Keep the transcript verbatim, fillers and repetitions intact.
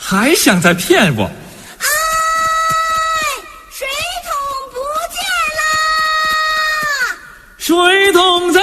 还想再骗我？ 哎，水桶不见啦！ 水桶在